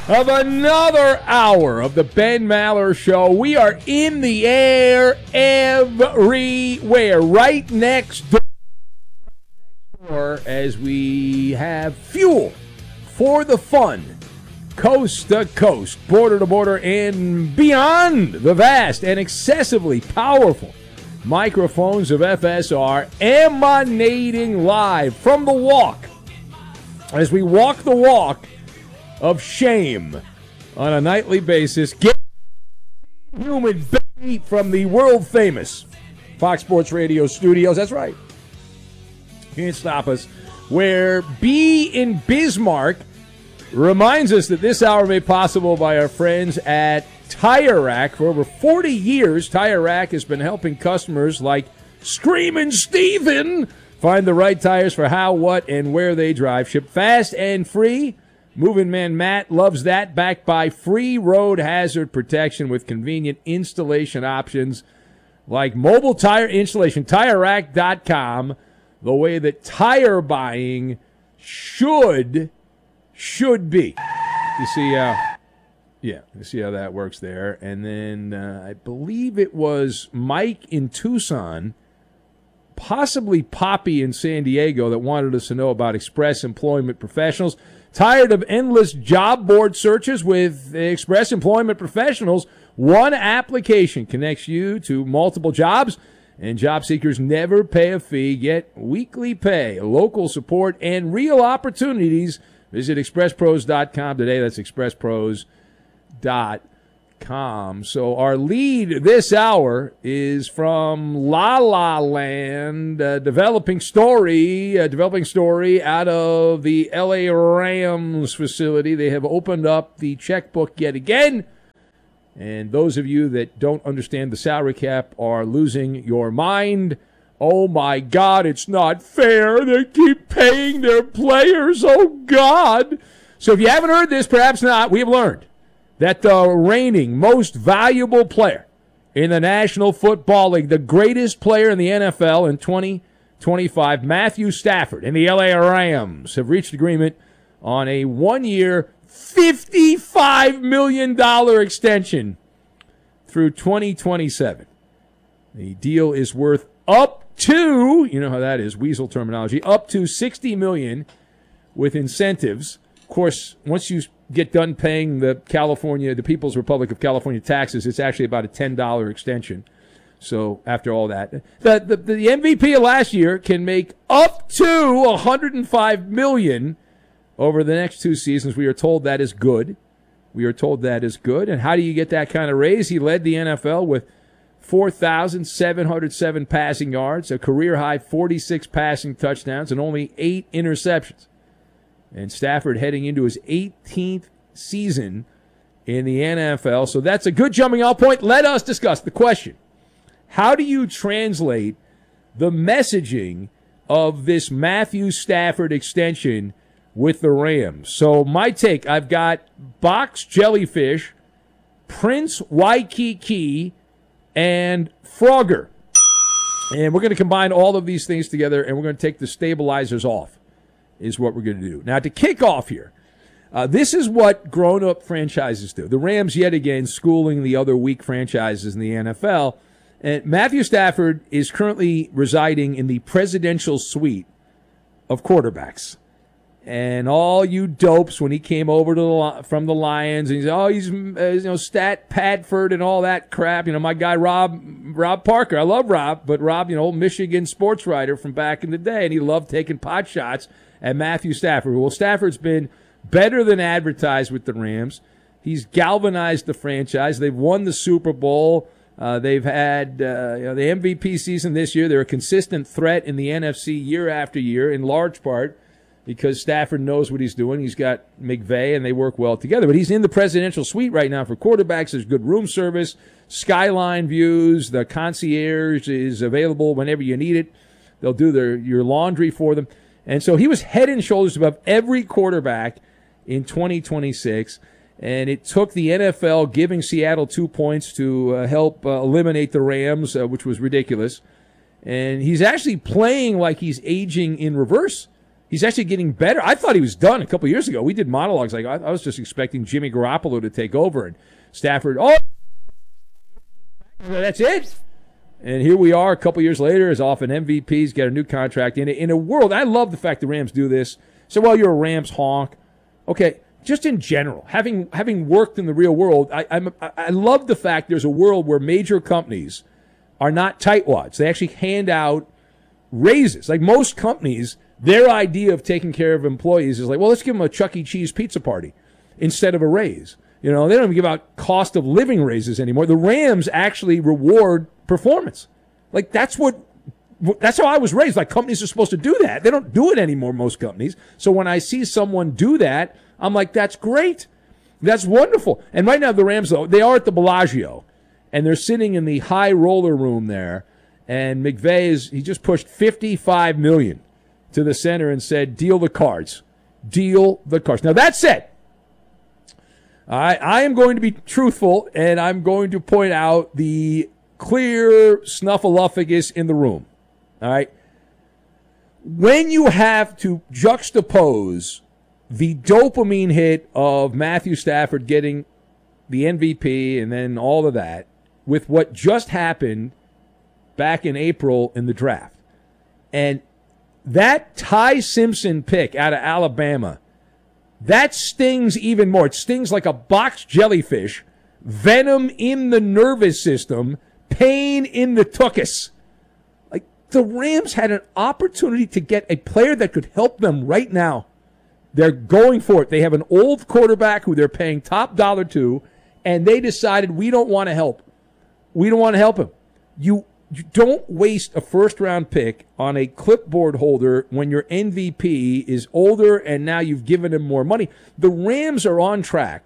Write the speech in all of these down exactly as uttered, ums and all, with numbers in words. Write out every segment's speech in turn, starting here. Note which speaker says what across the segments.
Speaker 1: of another hour of the Ben Maller Show. We are in the air everywhere, right next door, as we have fuel for the fun, coast to coast, border to border, and beyond the vast and excessively powerful microphones of F S R, emanating live from the walk as we walk the walk of shame on a nightly basis. Get human beat from the world famous Fox Sports Radio studios. That's right. Can't stop us. Where B in Bismarck reminds us that this hour made possible by our friends at Tire Rack. For over forty years, Tire Rack has been helping customers like Screamin' Steven find the right tires for how, what, and where they drive. Ship fast and free. Moving man Matt loves that. Backed by free road hazard protection with convenient installation options like mobile tire installation. Tire Rack dot com, the way that tire buying should should be. You see how, yeah, you see how that works there. And then uh, I believe it was Mike in Tucson, possibly Poppy in San Diego, that wanted us to know about Express Employment Professionals. Tired of endless job board searches? With Express Employment Professionals, one application connects you to multiple jobs, and job seekers never pay a fee. Get weekly pay, local support, and real opportunities. Visit express pros dot com today. That's express pros dot com. So our lead this hour is from La La Land, a developing story, a developing story out of the L A Rams facility. They have opened up the checkbook yet again. And those of you that don't understand the salary cap are losing your mind. Oh, my God, it's not fair. They keep paying their players. Oh, God. So if you haven't heard this, perhaps not, we have learned that the reigning most valuable player in the National Football League, the greatest player in the N F L in twenty twenty-five, Matthew Stafford and the L A Rams have reached agreement on a one-year, fifty-five million dollars extension through twenty twenty-seven. The deal is worth up to, you know how that is, weasel terminology, up to sixty million dollars with incentives. Of course, once you get done paying the California, the People's Republic of California taxes, it's actually about a ten dollars extension. So after all that, the, the, the M V P of last year can make up to one hundred five million dollars over the next two seasons. We are told that is good. We are told that is good. And how do you get that kind of raise? He led the N F L with four thousand seven hundred seven passing yards, a career-high forty-six passing touchdowns, and only eight interceptions. And Stafford heading into his eighteenth season in the N F L. So that's a good jumping-off point. Let us discuss the question. How do you translate the messaging of this Matthew Stafford extension with the Rams? So my take, I've got Box Jellyfish, Prince Waikiki, and Frogger. And we're going to combine all of these things together, and we're going to take the stabilizers off, is what we're going to do. Now, to kick off here, uh, this is what grown-up franchises do. The Rams, yet again, schooling the other weak franchises in the N F L. And Matthew Stafford is currently residing in the presidential suite of quarterbacks. And all you dopes, when he came over to the, from the Lions, and he's oh he's uh, you know Stat Padford and all that crap. You know my guy Rob Rob Parker. I love Rob, but Rob, you know, old Michigan sports writer from back in the day, and he loved taking pot shots at Matthew Stafford. Well, Stafford's been better than advertised with the Rams. He's galvanized the franchise. They've won the Super Bowl. Uh, they've had uh, you know, the M V P season this year. They're a consistent threat in the N F C year after year, in large part because Stafford knows what he's doing. He's got McVay, and they work well together. But he's in the presidential suite right now for quarterbacks. There's good room service, skyline views. The concierge is available whenever you need it. They'll do their your laundry for them. And so he was head and shoulders above every quarterback in twenty twenty-six. And it took the N F L giving Seattle two points to uh, help uh, eliminate the Rams, uh, which was ridiculous. And he's actually playing like he's aging in reverse He's actually getting better. I thought he was done a couple years ago. We did monologues like I, I was just expecting Jimmy Garoppolo to take over and Stafford. Oh, that's it. And here we are a couple years later, as off an M V P. He's got a new contract in a, in a world. I love the fact the Rams do this. So, well, you're a Rams honk. Okay, just in general, having having worked in the real world, I I'm, I love the fact there's a world where major companies are not tightwads. They actually hand out raises. Like most companies, their idea of taking care of employees is like, well, let's give them a Chuck E. Cheese pizza party instead of a raise. You know, they don't even give out cost of living raises anymore. The Rams actually reward performance. Like that's what, that's how I was raised. Like companies are supposed to do that. They don't do it anymore, most companies. So when I see someone do that, I'm like, that's great. That's wonderful. And right now the Rams, though, they are at the Bellagio, and they're sitting in the high roller room there. And McVay is, he just pushed fifty-five million dollars to the center and said, deal the cards. Deal the cards. Now, that said, I, I am going to be truthful, and I'm going to point out the clear snuffleupagus in the room. All right? When you have to juxtapose the dopamine hit of Matthew Stafford getting the M V P and then all of that with what just happened back in April in the draft, and that Ty Simpson pick out of Alabama, that stings even more. It stings like a box jellyfish, venom in the nervous system, pain in the tuchus. Like, the Rams had an opportunity to get a player that could help them right now. They're going for it. They have an old quarterback who they're paying top dollar to, and they decided we don't want to help. We don't want to help him. You You don't waste a first-round pick on a clipboard holder when your M V P is older and now you've given him more money. The Rams are on track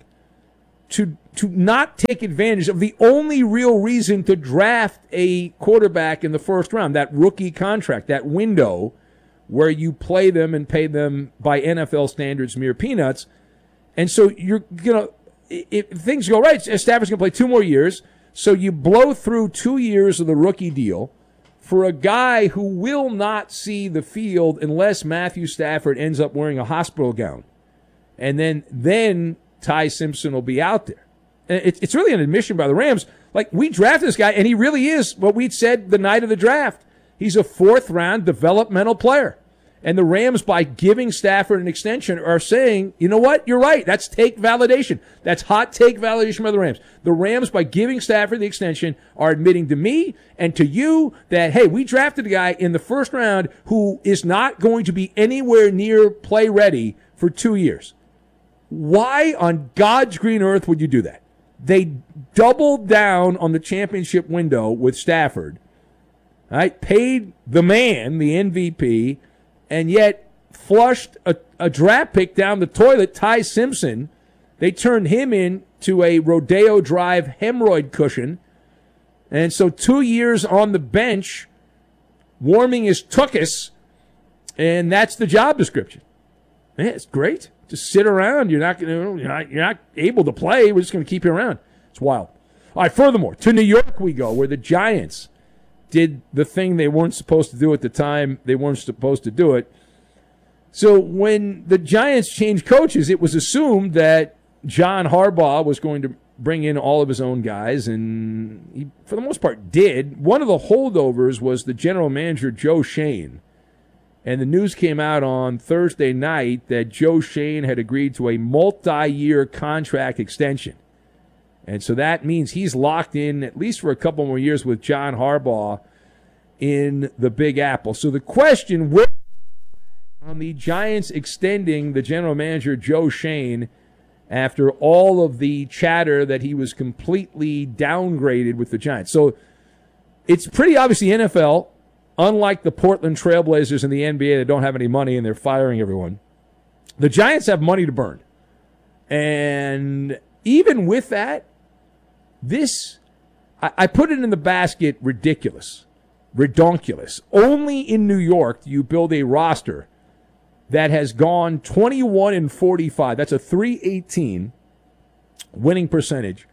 Speaker 1: to to not take advantage of the only real reason to draft a quarterback in the first round, that rookie contract, that window where you play them and pay them by N F L standards mere peanuts. And so you're going to, if things go right, Stafford's going to play two more years. So you blow through two years of the rookie deal for a guy who will not see the field unless Matthew Stafford ends up wearing a hospital gown. And then then Ty Simpson will be out there. And it, it's really an admission by the Rams. Like, we drafted this guy, and he really is what we'd said the night of the draft. He's a fourth-round developmental player. And the Rams, by giving Stafford an extension, are saying, you know what? You're right. That's take validation. That's hot take validation by the Rams. The Rams, by giving Stafford the extension, are admitting to me and to you that, hey, we drafted a guy in the first round who is not going to be anywhere near play ready for two years. Why on God's green earth would you do that? They doubled down on the championship window with Stafford, right? Paid the man, the M V P, and yet flushed a, a draft pick down the toilet, Ty Simpson. They turned him into a Rodeo Drive hemorrhoid cushion. And so two years on the bench, warming his tuchus, and that's the job description. Man, it's great. Just sit around. You're not, you're not, you're not able to play. We're just going to keep you around. It's wild. All right, furthermore, to New York we go, where the Giants did the thing they weren't supposed to do at the time they weren't supposed to do it. So when the Giants changed coaches, it was assumed that John Harbaugh was going to bring in all of his own guys, and he, for the most part, did. One of the holdovers was the general manager, Joe Schoen. And the news came out on Thursday night that Joe Schoen had agreed to a multi-year contract extension. And so that means he's locked in at least for a couple more years with John Harbaugh in the Big Apple. So the question, where on the Giants extending the general manager, Joe Schoen, after all of the chatter that he was completely downgraded with the Giants. So it's pretty obvious the N F L, unlike the Portland Trailblazers in the N B A that don't have any money and they're firing everyone, the Giants have money to burn. And even with that, this, I, I put it in the basket, ridiculous, redonkulous. Only in New York do you build a roster that has gone twenty-one and forty-five. That's a three eighteen winning percentage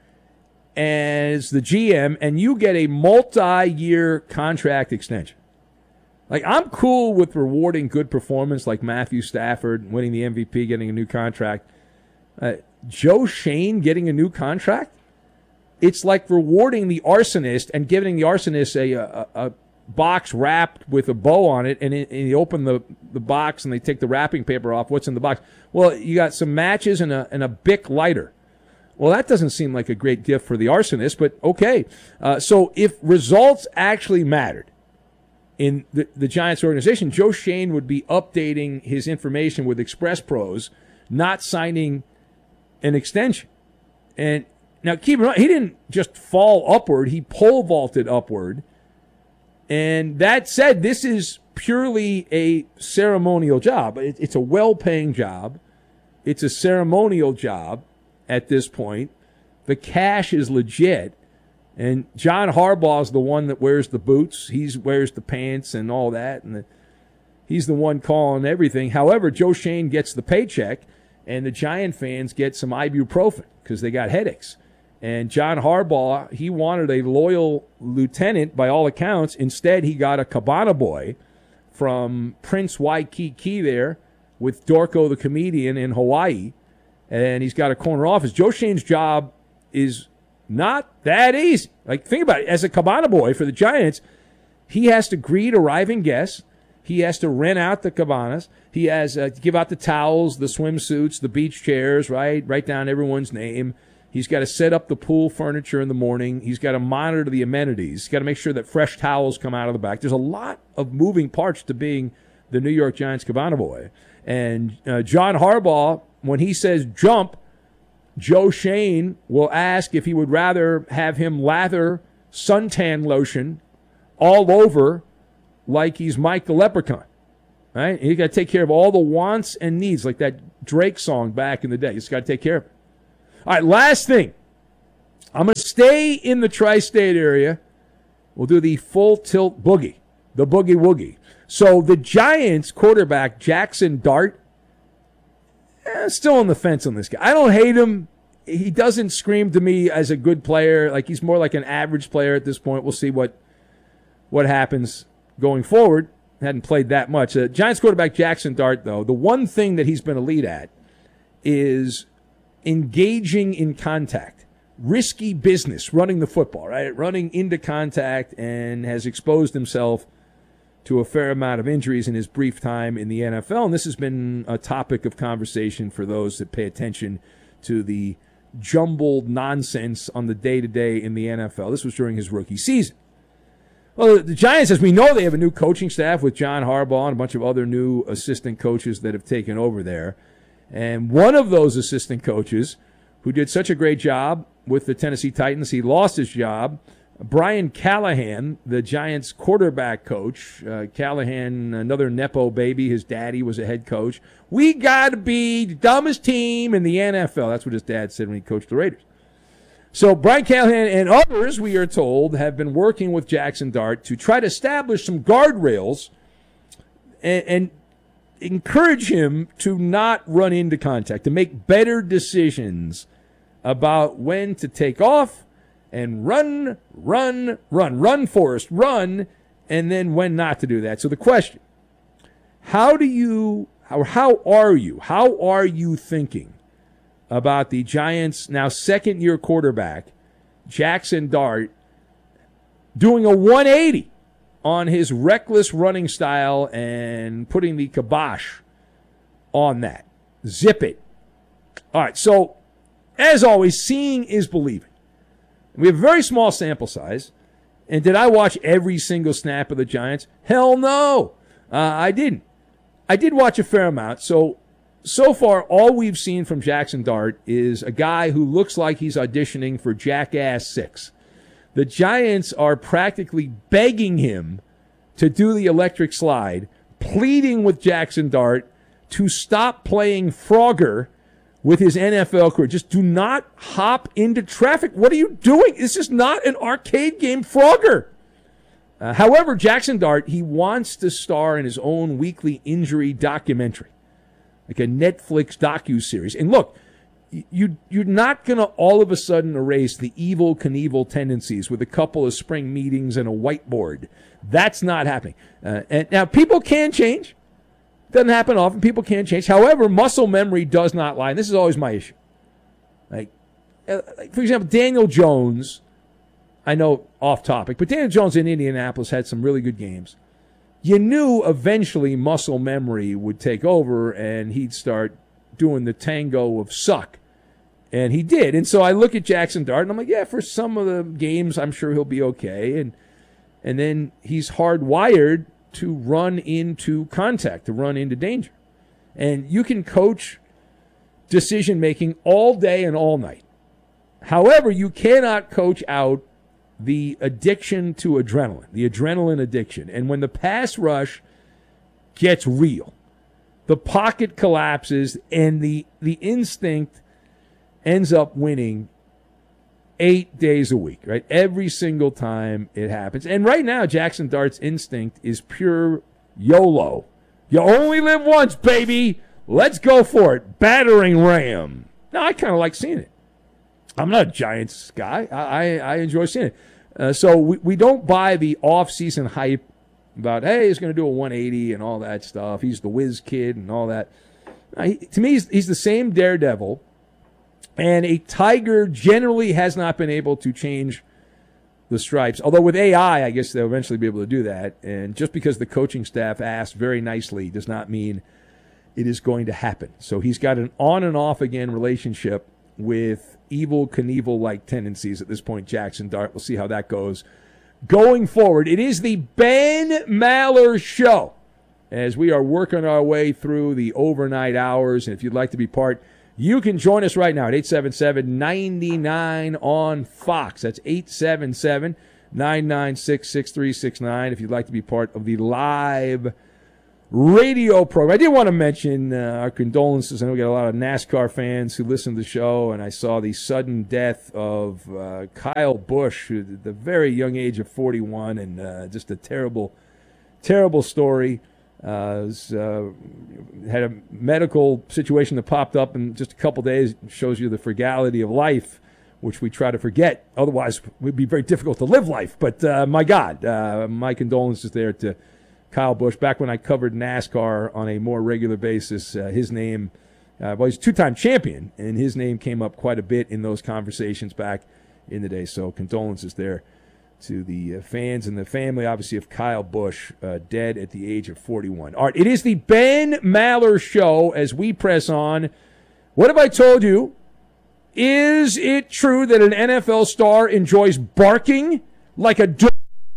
Speaker 1: as the G M, and you get a multi-year contract extension. Like, I'm cool with rewarding good performance like Matthew Stafford winning the M V P, getting a new contract. Uh, Joe Shane getting a new contract? It's like rewarding the arsonist and giving the arsonist a, a, a box wrapped with a bow on it, and, it, and you open the, the box and they take the wrapping paper off. What's in the box? Well, you got some matches and a, and a Bic lighter. Well, that doesn't seem like a great gift for the arsonist, but okay. Uh, so if results actually mattered in the, the Giants organization, Joe Shane would be updating his information with Express Pros, not signing an extension. And now keep in mind, he didn't just fall upward, he pole vaulted upward. And that said, this is purely a ceremonial job. It, it's a well-paying job. It's a ceremonial job at this point. The cash is legit. And John Harbaugh is the one that wears the boots. He wears the pants and all that. And the, he's the one calling everything. However, Joe Shane gets the paycheck, and the Giant fans get some ibuprofen because they got headaches. And John Harbaugh, he wanted a loyal lieutenant by all accounts. Instead, he got a cabana boy from Prince Waikiki there with Dorco the comedian in Hawaii. And he's got a corner office. Joe Shane's job is not that easy. Like, think about it. As a cabana boy for the Giants, he has to greet arriving guests. He has to rent out the cabanas. He has uh, to give out the towels, the swimsuits, the beach chairs, right? Write down everyone's name. He's got to set up the pool furniture in the morning. He's got to monitor the amenities. He's got to make sure that fresh towels come out of the back. There's a lot of moving parts to being the New York Giants cabana boy. And uh, John Harbaugh, when he says jump, Joe Shane will ask if he would rather have him lather suntan lotion all over like he's Mike the Leprechaun. Right? And you got to take care of all the wants and needs, like that Drake song back in the day. You just got to take care of it. All right, last thing. I'm going to stay in the tri-state area. We'll do the full tilt boogie, the boogie woogie. So the Giants quarterback, Jackson Dart, eh, still on the fence on this guy. I don't hate him. He doesn't scream to me as a good player. Like, he's more like an average player at this point. We'll see what what happens going forward. Hadn't played that much. Uh, Giants quarterback Jackson Dart, though, the one thing that he's been elite at is engaging in contact. Risky business, running the football, right? Running into contact, and has exposed himself to a fair amount of injuries in his brief time in the N F L. And this has been a topic of conversation for those that pay attention to the jumbled nonsense on the day-to-day in the N F L. This was during his rookie season. Well, the Giants, as we know, they have a new coaching staff with John Harbaugh and a bunch of other new assistant coaches that have taken over there. And one of those assistant coaches who did such a great job with the Tennessee Titans, he lost his job. Brian Callahan, the Giants quarterback coach. Uh, Callahan, another Nepo baby. His daddy was a head coach. We got to be the dumbest team in the N F L. That's what his dad said when he coached the Raiders. So Brian Callahan and others, we are told, have been working with Jackson Dart to try to establish some guardrails and, and encourage him to not run into contact, to make better decisions about when to take off and run, run, run, run, Forrest, run, and then when not to do that. So the question, how do you, or how are you, how are you thinking about the Giants' now second-year quarterback, Jackson Dart, doing a one eighty on his reckless running style and putting the kibosh on that? Zip it. All right, so as always, seeing is believing. We have a very small sample size. And did I watch every single snap of the Giants? Hell no. Uh, I didn't. I did watch a fair amount. So, so far, all we've seen from Jackson Dart is a guy who looks like he's auditioning for Jackass six. The Giants are practically begging him to do the electric slide, pleading with Jackson Dart to stop playing Frogger with his N F L career. Just do not hop into traffic. What are you doing? This is not an arcade game, Frogger. Uh, however, Jackson Dart, he wants to star in his own weekly injury documentary, like a Netflix docuseries. And look, you, you're not going to all of a sudden erase the evil Knievel tendencies with a couple of spring meetings and a whiteboard. That's not happening. Uh, and now, people can change. Doesn't happen often. People can change. However, muscle memory does not lie. And this is always my issue. Like, uh, like, for example, Daniel Jones, I know off topic, but Daniel Jones in Indianapolis had some really good games. You knew eventually muscle memory would take over and he'd start doing the tango of suck. And he did. And so I look at Jackson Dart and I'm like, yeah, for some of the games, I'm sure he'll be okay. And and then he's hardwired to run into contact, to run into danger. And you can coach decision-making all day and all night. However, you cannot coach out the addiction to adrenaline, the adrenaline addiction. And when the pass rush gets real, the pocket collapses and the, the instinct ends up winning eight days a week, right? Every single time it happens. And right now, Jackson Dart's instinct is pure YOLO. You only live once, baby. Let's go for it. Battering ram. Now, I kind of like seeing it. I'm not a Giants guy. I, I, I enjoy seeing it. Uh, so we, we don't buy the off-season hype about, hey, he's going to do a one eighty and all that stuff. He's the whiz kid and all that. Uh, he, to me, he's, he's the same daredevil. And a tiger generally has not been able to change the stripes. Although with A I, I guess they'll eventually be able to do that. And just because the coaching staff asked very nicely does not mean it is going to happen. So he's got an on and off again relationship with evil Knievel-like tendencies at this point, Jackson Dart. We'll see how that goes going forward. It is the Ben Maller Show as we are working our way through the overnight hours. And if you'd like to be part, you can join us right now at eight seven seven, nine nine on Fox. That's eight seven seven, nine nine six, six three six nine if you'd like to be part of the live radio program. I did want to mention uh, our condolences. I know we got a lot of NASCAR fans who listen to the show, and I saw the sudden death of uh, Kyle Busch at the very young age of forty-one, and uh, just a terrible, terrible story. Uh, was, uh, had a medical situation that popped up in just a couple days. It shows you the frugality of life, which we try to forget. Otherwise, it would be very difficult to live life. But uh, my God, uh, my condolences there to Kyle Busch. Back when I covered NASCAR on a more regular basis, uh, his name, uh, well, he's a two-time champion, and his name came up quite a bit in those conversations back in the day. So condolences there to the uh, fans and the family, obviously, of Kyle Busch, uh, dead at the age of forty-one. All right, it is the Ben Maller Show as we press on. What have I told you? Is it true that an N F L star enjoys barking like a dog?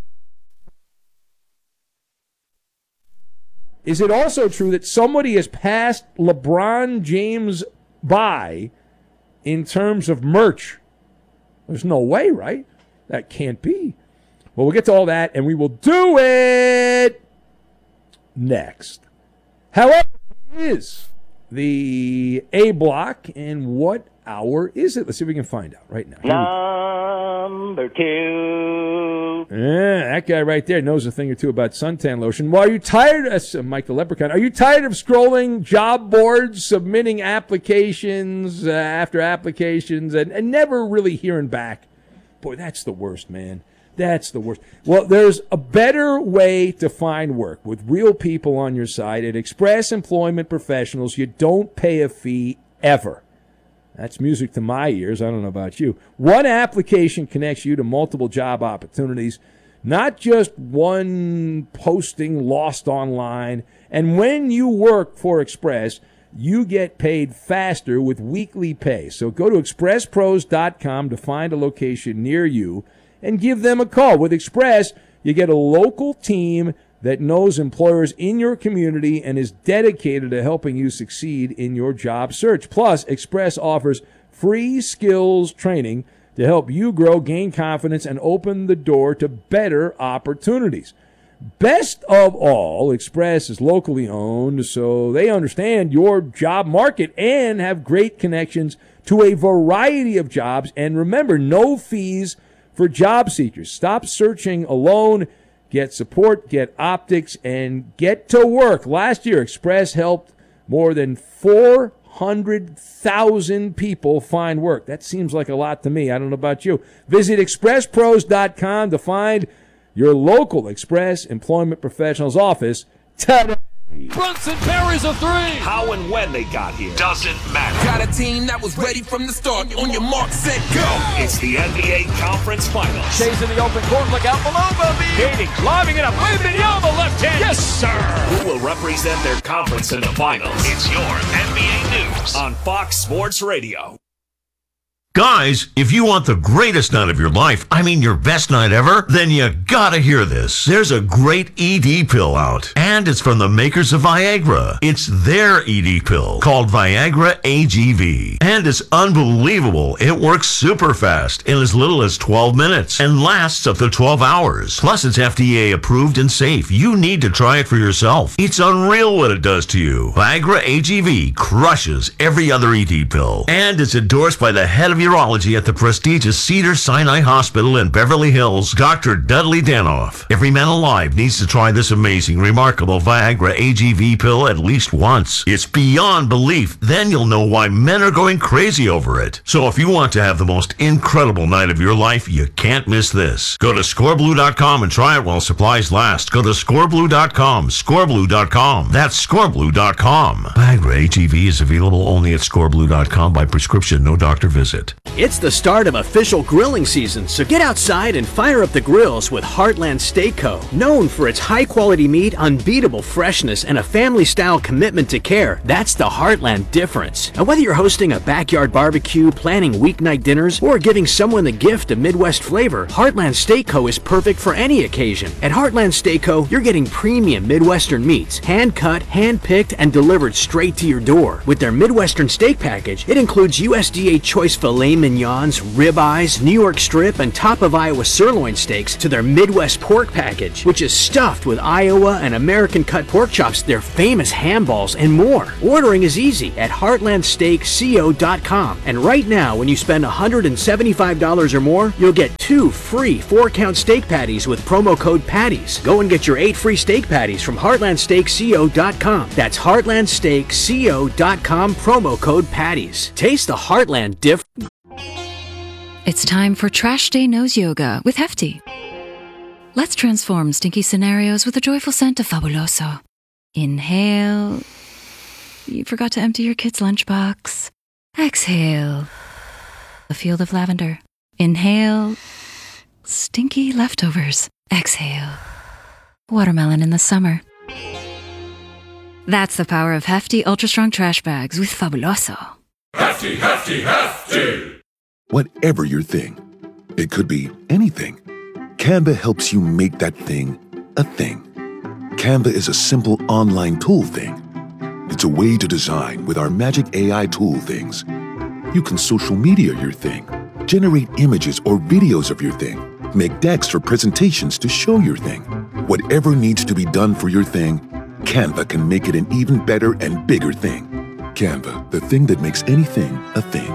Speaker 1: Is it also true that somebody has passed LeBron James by in terms of merch? There's no way, right? That can't be. Well, we'll get to all that, and we will do it next. However, it is the A block, and what hour is it? Let's see if we can find out right now.
Speaker 2: Number two.
Speaker 1: Yeah, that guy right there knows a thing or two about suntan lotion. Well, are you tired, uh, Mike the Leprechaun, are you tired of scrolling job boards, submitting applications uh, after applications, and, and never really hearing back? Boy, that's the worst, man. That's the worst. Well, there's a better way to find work with real people on your side. At Express Employment Professionals, you don't pay a fee ever. That's music to my ears. I don't know about you. One application connects you to multiple job opportunities, not just one posting lost online. And when you work for Express, you get paid faster with weekly pay. So go to express pros dot com to find a location near you and give them a call. With Express, you get a local team that knows employers in your community and is dedicated to helping you succeed in your job search. Plus, Express offers free skills training to help you grow, gain confidence, and open the door to better opportunities. Best of all, Express is locally owned, so they understand your job market and have great connections to a variety of jobs. And remember, no fees for job seekers. Stop searching alone. Get support, get optics, and get to work. Last year, Express helped more than four hundred thousand people find work. That seems like a lot to me. I don't know about you. Visit express pros dot com to find your local Express Employment Professionals office today.
Speaker 3: Brunson parries a three.
Speaker 4: How and when they got here doesn't matter.
Speaker 5: Got a team that was ready from the start. On your mark, set, go.
Speaker 4: It's the N B A Conference Finals.
Speaker 3: Shays in the open court. Look out below, Bobby. Gating, lobbing it up. Wembanyama left hand. Yes, sir.
Speaker 4: Who will represent their conference in the finals? It's your N B A News on Fox Sports Radio.
Speaker 6: Guys, if you want the greatest night of your life, I mean your best night ever, then you gotta hear this. There's a great E D pill out, and it's from the makers of Viagra. It's their E D pill called Viagra A G V, and it's unbelievable. It works super fast in as little as twelve minutes and lasts up to twelve hours. Plus, it's F D A approved and safe. You need to try it for yourself. It's unreal what it does to you. Viagra A G V crushes every other E D pill, and it's endorsed by the head of your urology at the prestigious Cedars-Sinai Hospital in Beverly Hills, Doctor Dudley Danoff. Every man alive needs to try this amazing, remarkable Viagra A G V pill at least once. It's beyond belief. Then you'll know why men are going crazy over it. So if you want to have the most incredible night of your life, you can't miss this. Go to score blue dot com and try it while supplies last. Go to score blue dot com, score blue dot com. That's score blue dot com. Viagra A G V is available only at score blue dot com by prescription, no doctor visit.
Speaker 7: It's the start of official grilling season, so get outside and fire up the grills with Heartland Steak Co. Known for its high-quality meat, unbeatable freshness, and a family-style commitment to care, that's the Heartland difference. And whether you're hosting a backyard barbecue, planning weeknight dinners, or giving someone the gift of Midwest flavor, Heartland Steak Co. is perfect for any occasion. At Heartland Steak Co., you're getting premium Midwestern meats, hand-cut, hand-picked, and delivered straight to your door. With their Midwestern steak package, it includes U S D A choice filet mignons, ribeyes, New York strip, and top of Iowa sirloin steaks to their Midwest pork package, which is stuffed with Iowa and American cut pork chops, their famous ham balls, and more. Ordering is easy at heartland steak co dot com. And right now, when you spend one hundred seventy-five dollars or more, you'll get two free four-count steak patties with promo code PATTIES. Go and get your eight free steak patties from heartland steak co dot com. That's heartland steak co dot com, promo code PATTIES. Taste the Heartland diff.
Speaker 8: It's time for Trash Day Nose Yoga with Hefty. Let's transform stinky scenarios with the joyful scent of Fabuloso. Inhale. You forgot to empty your kid's lunchbox. Exhale. A field of lavender. Inhale. Stinky leftovers. Exhale. Watermelon in the summer. That's the power of Hefty Ultra Strong Trash Bags with Fabuloso.
Speaker 9: Hefty, hefty, hefty!
Speaker 10: Whatever your thing, it could be anything. Canva helps you make that thing a thing. Canva is a simple online tool thing. It's a way to design with our magic A I tool things. You can social media your thing, generate images or videos of your thing, make decks or presentations to show your thing. Whatever needs to be done for your thing, Canva can make it an even better and bigger thing. Canva, the thing that makes anything a thing.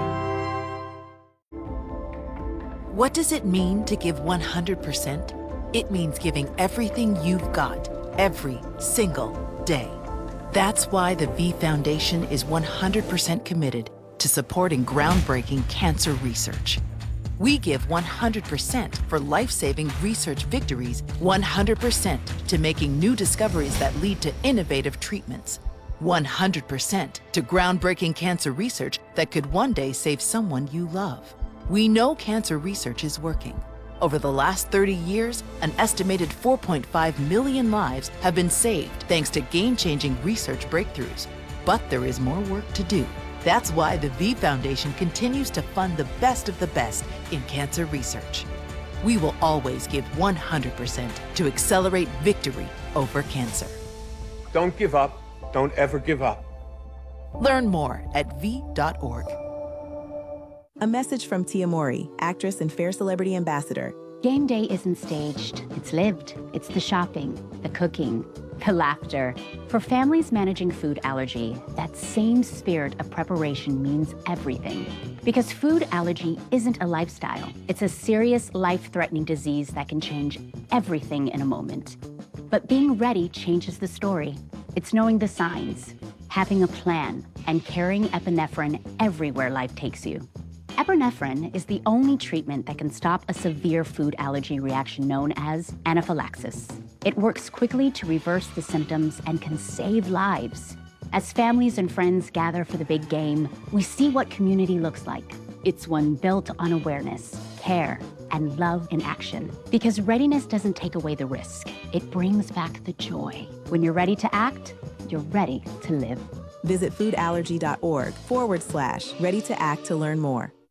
Speaker 11: What does it mean to give one hundred percent? It means giving everything you've got, every single day. That's why the V Foundation is one hundred percent committed to supporting groundbreaking cancer research. We give one hundred percent for life-saving research victories, one hundred percent to making new discoveries that lead to innovative treatments, one hundred percent to groundbreaking cancer research that could one day save someone you love. We know cancer research is working. Over the last thirty years, an estimated four point five million lives have been saved thanks to game-changing research breakthroughs. But there is more work to do. That's why the V Foundation continues to fund the best of the best in cancer research. We will always give one hundred percent to accelerate victory over cancer.
Speaker 12: Don't give up. Don't ever give up.
Speaker 11: Learn more at v dot org.
Speaker 13: A message from Tia Mowry, actress and Fair Celebrity Ambassador.
Speaker 14: Game day isn't staged. It's lived. It's the shopping, the cooking, the laughter. For families managing food allergy, that same spirit of preparation means everything. Because food allergy isn't a lifestyle. It's a serious, life-threatening disease that can change everything in a moment. But being ready changes the story. It's knowing the signs. having a plan, and carrying epinephrine everywhere life takes you. Epinephrine is the only treatment that can stop a severe food allergy reaction known as anaphylaxis. It works quickly to reverse the symptoms and can save lives. As families and friends gather for the big game, we see what community looks like. It's one built on awareness, care, and love in action. Because readiness doesn't take away the risk. It brings back the joy. When you're ready to act, you're ready to live.
Speaker 13: Visit foodallergy.org forward slash ready to act to learn more.